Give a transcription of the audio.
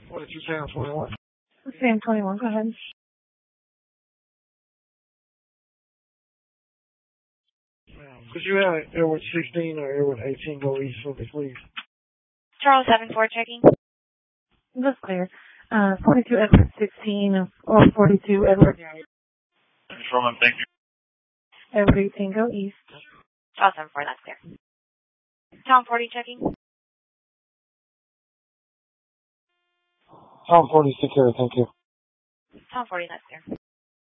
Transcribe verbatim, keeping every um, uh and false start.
forty-two, Sam twenty-one. Sam twenty-one, go ahead. Could you have Airwood sixteen or Airwood eighteen go east for me, please? Charles seven four checking. That's clear. Uh, forty-two Edward sixteen or forty-two Edward. Control, thank you. Edward eighteen, go east. Charles seven four, that's clear. Tom forty checking. Tom forty, secure, thank you. Tom forty, that's clear.